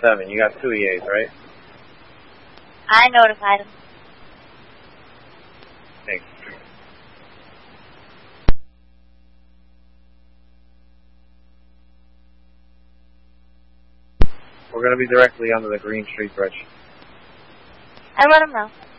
7. You got 2 EAs, right? I notified him. Thanks. We're going to be directly under the Green Street Bridge. I let him know.